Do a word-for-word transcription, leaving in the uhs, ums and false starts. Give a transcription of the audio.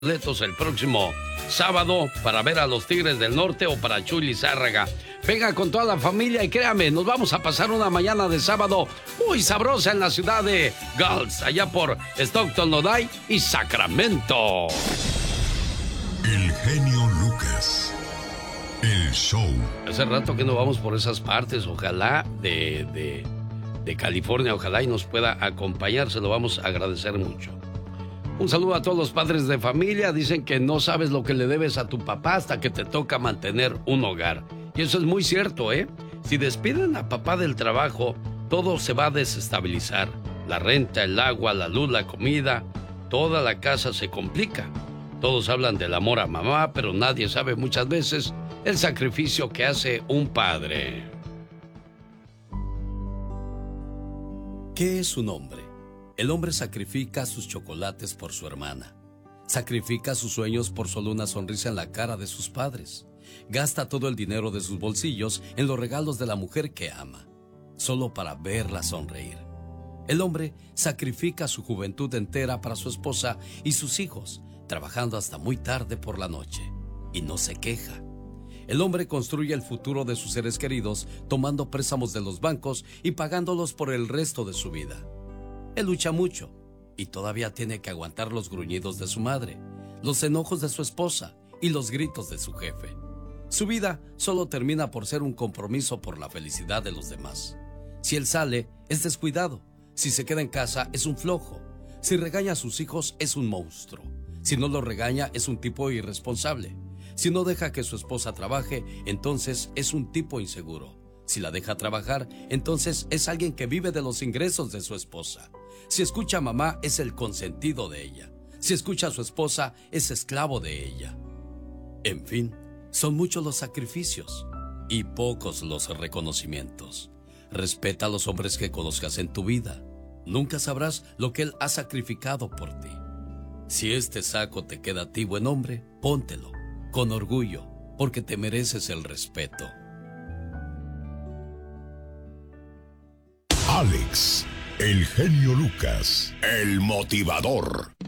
boletos el próximo sábado para ver a los Tigres del Norte o para Chuy Lizárraga. Venga con toda la familia y créame, nos vamos a pasar una mañana de sábado muy sabrosa en la ciudad de Gulls, allá por Stockton, Noday y Sacramento. El genio Lucas. El show. Hace rato que no vamos por esas partes, ojalá de, de, de California, ojalá y nos pueda acompañar, se lo vamos a agradecer mucho. Un saludo a todos los padres de familia. Dicen que no sabes lo que le debes a tu papá hasta que te toca mantener un hogar. Y eso es muy cierto, ¿eh? Si despiden a papá del trabajo, todo se va a desestabilizar. La renta, el agua, la luz, la comida, toda la casa se complica. Todos hablan del amor a mamá, pero nadie sabe muchas veces el sacrificio que hace un padre. ¿Qué es un hombre? El hombre sacrifica sus chocolates por su hermana. Sacrifica sus sueños por solo una sonrisa en la cara de sus padres. Gasta todo el dinero de sus bolsillos en los regalos de la mujer que ama, solo para verla sonreír. El hombre sacrifica su juventud entera para su esposa y sus hijos, trabajando hasta muy tarde por la noche, y no se queja. El hombre construye el futuro de sus seres queridos tomando préstamos de los bancos y pagándolos por el resto de su vida. Él lucha mucho y todavía tiene que aguantar los gruñidos de su madre, los enojos de su esposa y los gritos de su jefe. Su vida solo termina por ser un compromiso por la felicidad de los demás. Si él sale, es descuidado. Si se queda en casa, es un flojo. Si regaña a sus hijos, es un monstruo. Si no los regaña, es un tipo irresponsable. Si no deja que su esposa trabaje, entonces es un tipo inseguro. Si la deja trabajar, entonces es alguien que vive de los ingresos de su esposa. Si escucha a mamá, es el consentido de ella. Si escucha a su esposa, es esclavo de ella. En fin, son muchos los sacrificios y pocos los reconocimientos. Respeta a los hombres que conozcas en tu vida. Nunca sabrás lo que él ha sacrificado por ti. Si este saco te queda a ti, buen hombre, póntelo con orgullo, porque te mereces el respeto. Alex, el genio Lucas, el motivador.